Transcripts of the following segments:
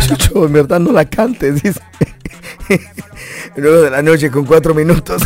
Chucho, en verdad no la cantes, dice. 9 de la noche con 4 minutos.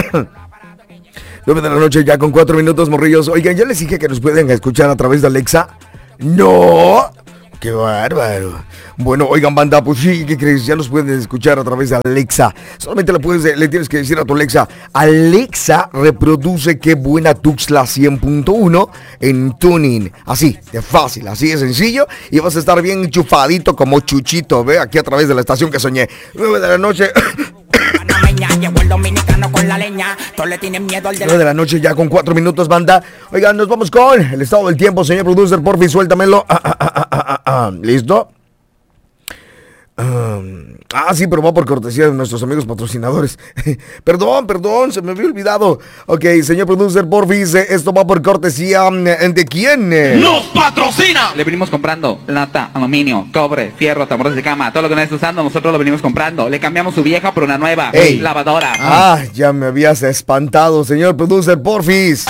9 de la noche ya con 4 minutos, morrillos. Oigan, ya les dije que nos pueden escuchar a través de Alexa. ¡No! ¡Qué bárbaro! Bueno, oigan, banda, pues sí, ¿qué crees? Ya nos pueden escuchar a través de Alexa. Solamente le tienes que decir a tu Alexa: Alexa, reproduce Qué Buena Tuxtla 100.1 en Tuning. Así, de fácil, así de sencillo. Y vas a estar bien enchufadito como Chuchito, ¿ve? Aquí a través de la estación que soñé. 9 de la noche... Llegó el dominicano con la leña. Todos le tienen miedo al 9 de la noche ya con 4 minutos, banda. Oigan, nos vamos con el estado del tiempo, señor producer, porfi, suéltamelo. ¿Listo? Sí, pero va por cortesía de nuestros amigos patrocinadores. Perdón, se me había olvidado. Ok, señor producer, porfi, esto va por cortesía ¿de quién? ¡Nos patrocina! Le venimos comprando lata, aluminio, cobre, fierro, tambores de cama, todo lo que no está usando, nosotros lo venimos comprando. Le cambiamos su vieja por una nueva. Ey. Lavadora. Ya me habías espantado, señor producer, porfis.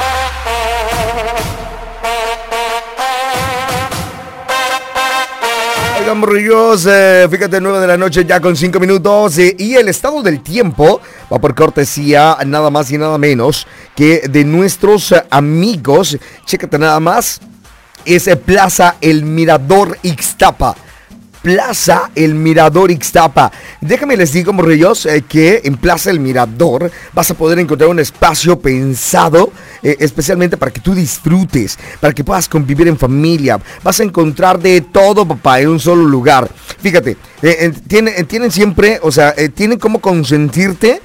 Oigan, morrillos, fíjate, 9 de la noche ya con 5 minutos. Y el estado del tiempo va por cortesía nada más y nada menos que de nuestros amigos. Chécate nada más. Es Plaza El Mirador Ixtapa. Plaza El Mirador Ixtapa. Déjame les digo, morrillos, que en Plaza El Mirador vas a poder encontrar un espacio pensado especialmente para que tú disfrutes, para que puedas convivir en familia. Vas a encontrar de todo, papá, en un solo lugar. Fíjate, tienen siempre, tienen cómo consentirte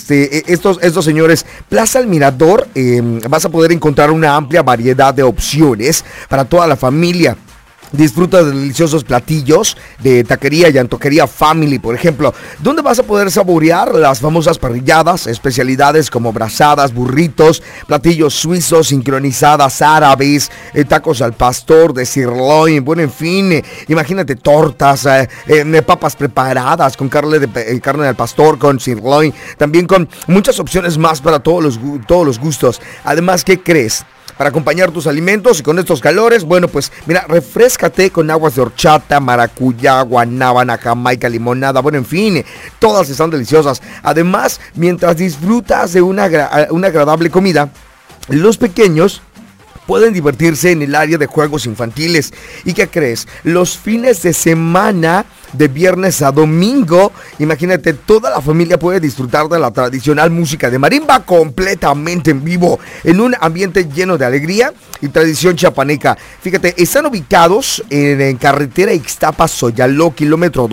estos señores. Plaza El Mirador, vas a poder encontrar una amplia variedad de opciones para toda la familia. Disfruta de deliciosos platillos de taquería y antojería family, por ejemplo, donde vas a poder saborear las famosas parrilladas, especialidades como brazadas, burritos, platillos suizos, sincronizadas árabes, tacos al pastor de sirloin, bueno, en fin, imagínate tortas, papas preparadas con carne al pastor, con sirloin, también con muchas opciones más para todos los gustos. Además, ¿qué crees? Para acompañar tus alimentos y con estos calores, bueno, pues mira, refréscate con aguas de horchata, maracuyá, guanábana, jamaica, limonada, bueno, en fin, todas están deliciosas. Además, mientras disfrutas de una agradable comida, los pequeños pueden divertirse en el área de juegos infantiles. ¿Y qué crees? Los fines de semana, de viernes a domingo, imagínate, toda la familia puede disfrutar de la tradicional música de marimba completamente en vivo, en un ambiente lleno de alegría y tradición chiapaneca. Fíjate, están ubicados en carretera Ixtapa-Soyaló, kilómetro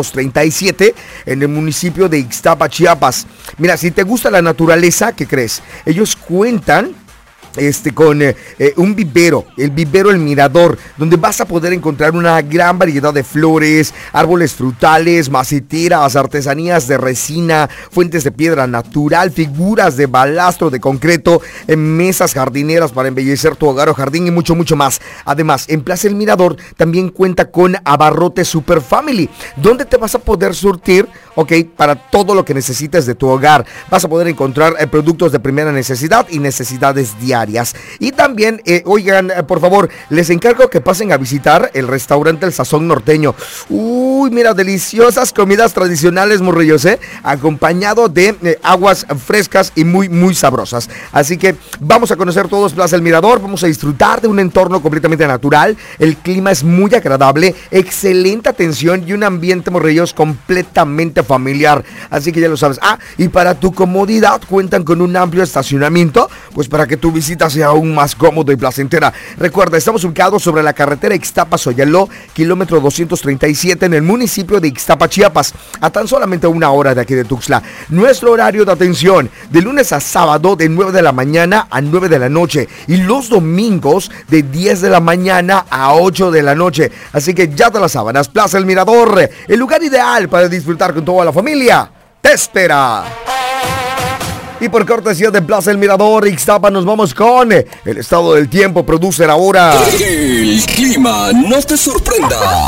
237, en el municipio de Ixtapa, Chiapas. Mira, si te gusta la naturaleza, ¿qué crees? Ellos cuentan con un vivero, el vivero El Mirador, donde vas a poder encontrar una gran variedad de flores, árboles frutales, maceteras, artesanías de resina, fuentes de piedra natural, figuras de balastro de concreto, mesas jardineras para embellecer tu hogar o jardín y mucho, mucho más. Además, en Plaza El Mirador también cuenta con Abarrotes Super Family, donde te vas a poder surtir, para todo lo que necesites de tu hogar. Vas a poder encontrar productos de primera necesidad y necesidades diarias. Y también, oigan, por favor, les encargo que pasen a visitar el restaurante El Sazón Norteño. Uy, mira, deliciosas comidas tradicionales, morrillos, acompañado de aguas frescas y muy, muy sabrosas. Así que vamos a conocer todos Plaza El Mirador, vamos a disfrutar de un entorno completamente natural. El clima es muy agradable, excelente atención y un ambiente, morrillos, completamente familiar. Así que ya lo sabes. Y para tu comodidad cuentan con un amplio estacionamiento, pues para que tu visita sea aún más cómodo y placentera. Recuerda, estamos ubicados sobre la carretera Ixtapa-Soyaló, kilómetro 237, en el municipio de Ixtapa, Chiapas, a tan solamente 1 hora de aquí de Tuxtla. Nuestro horario de atención, de lunes a sábado, de 9 de la mañana a 9 de la noche, y los domingos, de 10 de la mañana a 8 de la noche. Así que ya te las sábanas, Plaza El Mirador, el lugar ideal para disfrutar con toda la familia, te espera. Y por cortesía de Plaza El Mirador Ixtapa, nos vamos con el estado del tiempo. Producer ahora. El clima no te sorprenda.